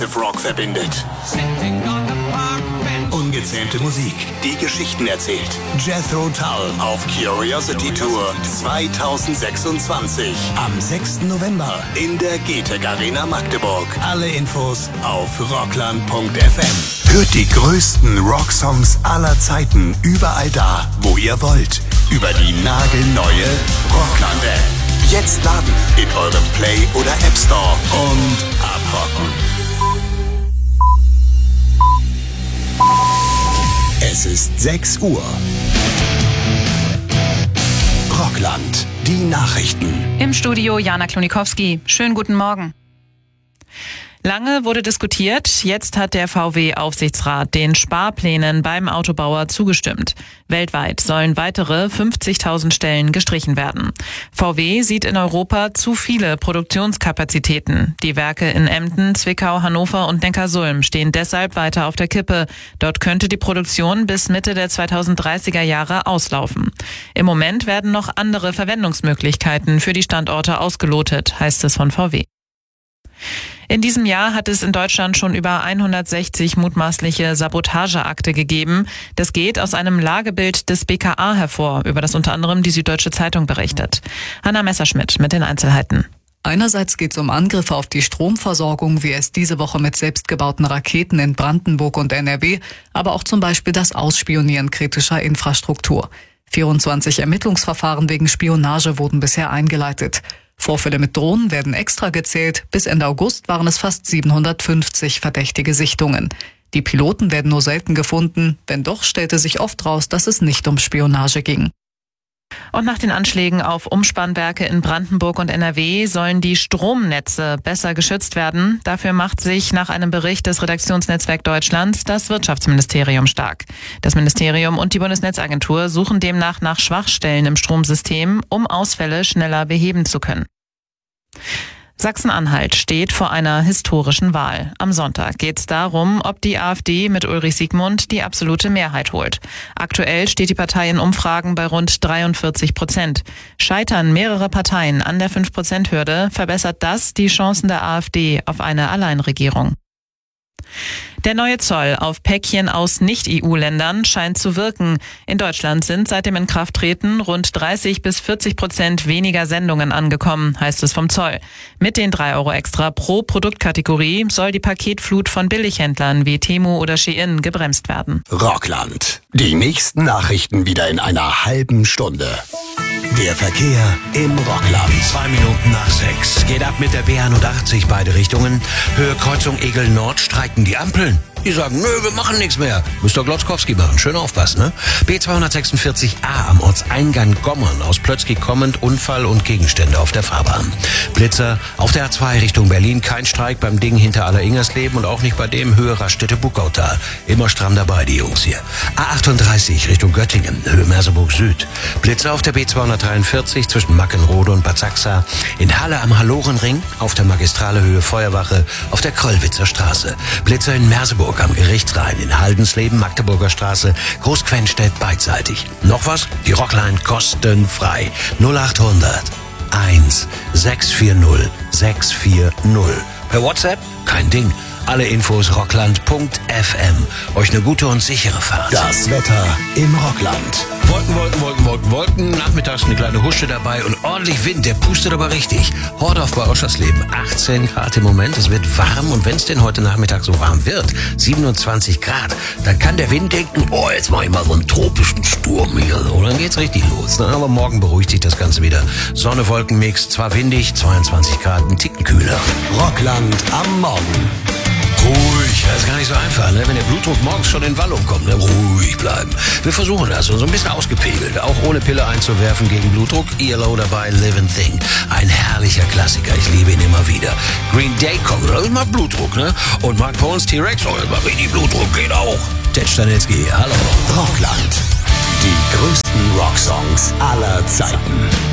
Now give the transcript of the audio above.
Rock verbindet. Ungezähmte Musik, die Geschichten erzählt. Jethro Tull auf Curiosity Tour 2026. Am 6. November in der GTEC Arena Magdeburg. Alle Infos auf rockland.fm. Hört die größten Rocksongs aller Zeiten überall da, wo ihr wollt. Über die nagelneue Rockland-App. Jetzt laden in eurem Play- oder App Store und abrocken. Es ist 6 Uhr. Rockland, die Nachrichten. Im Studio Jana Klonikowski. Schönen guten Morgen. Lange wurde diskutiert, jetzt hat der VW-Aufsichtsrat den Sparplänen beim Autobauer zugestimmt. Weltweit sollen weitere 50.000 Stellen gestrichen werden. VW sieht in Europa zu viele Produktionskapazitäten. Die Werke in Emden, Zwickau, Hannover und Neckarsulm stehen deshalb weiter auf der Kippe. Dort könnte die Produktion bis Mitte der 2030er Jahre auslaufen. Im Moment werden noch andere Verwendungsmöglichkeiten für die Standorte ausgelotet, heißt es von VW. In diesem Jahr hat es in Deutschland schon über 160 mutmaßliche Sabotageakte gegeben. Das geht aus einem Lagebild des BKA hervor, über das unter anderem die Süddeutsche Zeitung berichtet. Hanna Messerschmidt mit den Einzelheiten. Einerseits geht es um Angriffe auf die Stromversorgung, wie es diese Woche mit selbstgebauten Raketen in Brandenburg und NRW, aber auch zum Beispiel das Ausspionieren kritischer Infrastruktur. 24 Ermittlungsverfahren wegen Spionage wurden bisher eingeleitet. Vorfälle mit Drohnen werden extra gezählt. Bis Ende August waren es fast 750 verdächtige Sichtungen. Die Piloten werden nur selten gefunden. Wenn doch, stellte sich oft raus, dass es nicht um Spionage ging. Und nach den Anschlägen auf Umspannwerke in Brandenburg und NRW sollen die Stromnetze besser geschützt werden. Dafür macht sich nach einem Bericht des Redaktionsnetzwerk Deutschlands das Wirtschaftsministerium stark. Das Ministerium und die Bundesnetzagentur suchen demnach nach Schwachstellen im Stromsystem, um Ausfälle schneller beheben zu können. Sachsen-Anhalt steht vor einer historischen Wahl. Am Sonntag geht es darum, ob die AfD mit Ulrich Siegmund die absolute Mehrheit holt. Aktuell steht die Partei in Umfragen bei rund 43%. Scheitern mehrere Parteien an der 5%-Hürde, verbessert das die Chancen der AfD auf eine Alleinregierung. Der neue Zoll auf Päckchen aus Nicht-EU-Ländern scheint zu wirken. In Deutschland sind seit dem Inkrafttreten rund 30-40% weniger Sendungen angekommen, heißt es vom Zoll. Mit den 3 Euro extra pro Produktkategorie soll die Paketflut von Billighändlern wie Temu oder Shein gebremst werden. Rockland. Die nächsten Nachrichten wieder in einer halben Stunde. Der Verkehr im Rockland. 2 Minuten nach 6. Geht ab mit der B81 beide Richtungen. Höhe Kreuzung Egel Nord streiken die Ampeln. Die sagen, nö, wir machen nichts mehr. Müsst ihr Glotzkowski machen. Schön aufpassen, ne? B246a am Ortseingang Gommern. Aus Plötzky kommend Unfall und Gegenstände auf der Fahrbahn. Blitzer auf der A2 Richtung Berlin. Kein Streik beim Ding hinter Aller-Ingersleben und auch nicht bei dem Höhe Raststätte-Buckautal. Immer stramm dabei, die Jungs hier. A38 Richtung Göttingen. Höhe Merseburg Süd. Blitzer auf der B243 zwischen Mackenrode und Bad Sachsa. In Halle am Hallorenring. Auf der Magistrale Höhe Feuerwache. Auf der Kröllwitzer Straße. Blitzer in Merseburg am Gerichtsrhein, in Haldensleben, Magdeburger Straße, Großquenstedt beidseitig. Noch was? Die Rockline kostenfrei. 0800 1 640 640. Per WhatsApp? Kein Ding. Alle Infos rockland.fm. Euch eine gute und sichere Fahrt. Das Wetter im Rockland. Wolken. Nachmittags eine kleine Husche dabei und ordentlich Wind. Der pustet aber richtig. Hordorf bei Oschersleben. 18 Grad im Moment. Es wird warm. Und wenn es denn heute Nachmittag so warm wird, 27 Grad, dann kann der Wind denken, oh, jetzt mache ich mal so einen tropischen Sturm hier. Und dann geht's richtig los. Aber morgen beruhigt sich das Ganze wieder. Sonne-Wolken-Mix. Zwar windig, 22 Grad, ein Ticken kühler. Rockland am Morgen. Ruhig, das ist gar nicht so einfach, ne? Wenn der Blutdruck morgens schon in Wallung kommt, ne? Ruhig bleiben. Wir versuchen das so ein bisschen ausgepegelt, auch ohne Pille einzuwerfen gegen Blutdruck. ELO dabei, Living Thing. Ein herrlicher Klassiker, ich liebe ihn immer wieder. Green Day kommt, das ist mal Blutdruck, ne? Und Mark Polens T-Rex, oh, das war richtig Blutdruck, geht auch. Ted Stanecki, hallo. Rockland. Die größten Rocksongs aller Zeiten.